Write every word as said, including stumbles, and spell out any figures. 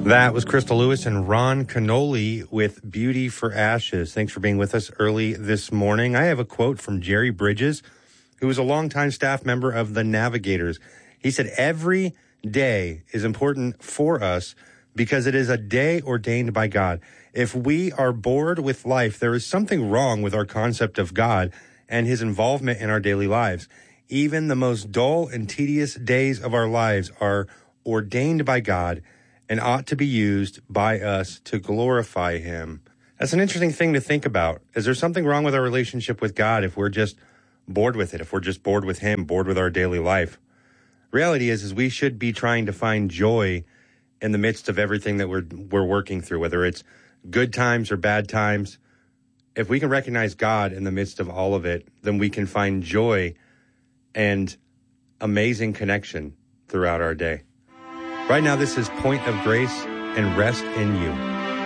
That was Crystal Lewis and Ron Canoli with Beauty for Ashes. Thanks for being with us early this morning. I have a quote from Jerry Bridges, who is a longtime staff member of the Navigators. He said, every day is important for us because it is a day ordained by God. If we are bored with life, there is something wrong with our concept of God and his involvement in our daily lives. Even the most dull and tedious days of our lives are ordained by God and ought to be used by us to glorify him. That's an interesting thing to think about. Is there something wrong with our relationship with God if we're just bored with it, if we're just bored with him, bored with our daily life? Reality is, is we should be trying to find joy in the midst of everything that we're we're working through, whether it's good times or bad times. If we can recognize God in the midst of all of it, then we can find joy and amazing connection throughout our day. Right now, this is Point of Grace and Rest in You.